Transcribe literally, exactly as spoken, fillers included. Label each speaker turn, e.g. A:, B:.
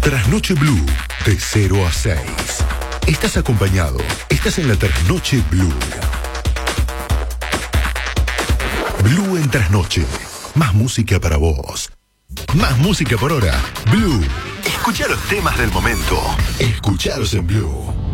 A: Trasnoche Blue, de cero a seis. Estás acompañado. Estás en la Trasnoche Blue. Blue en Trasnoche. Más música para vos. Más música por hora. Blue. Escucha los temas del momento. Escuchalos en Blue.